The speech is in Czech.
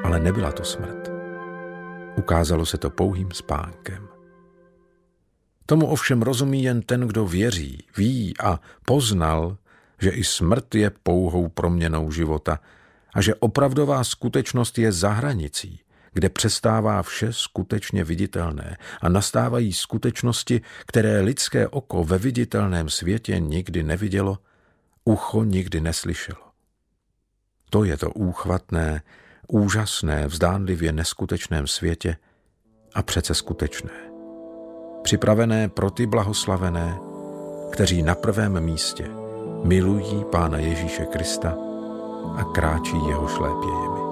ale nebyla to smrt. Ukázalo se to pouhým spánkem. Tomu ovšem rozumí jen ten, kdo věří, ví a poznal, že i smrt je pouhou proměnou života a že opravdová skutečnost je za hranicí, kde přestává vše skutečně viditelné a nastávají skutečnosti, které lidské oko ve viditelném světě nikdy nevidělo, ucho nikdy neslyšelo. To je to úchvatné, úžasné, vzdánlivě neskutečném světě a přece skutečné. Připravené pro ty blahoslavené, kteří na prvém místě milují Pána Ježíše Krista a kráčí jeho šlépějemi.